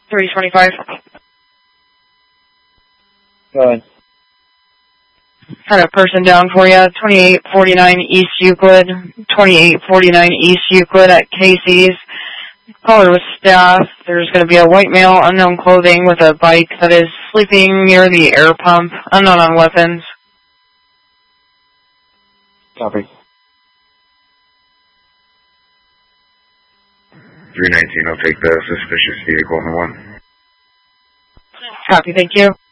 325. Go ahead. Had a person down for you, 2849 East Euclid, 2849 East Euclid at Casey's. Caller with staff. There's going to be a white male, unknown clothing, with a bike that is sleeping near the air pump, unknown on weapons. Copy. 319, I'll take the suspicious vehicle on the 1. Copy, thank you.